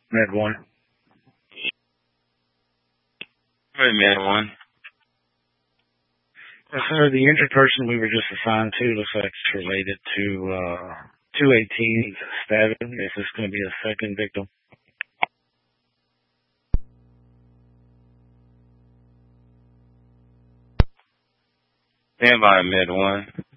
Med 1. Hey, Med 1. Well, sir, the injured person we were just assigned to looks like it's related to 218's stabbing. Is this going to be a second victim? Stand by, Med 1.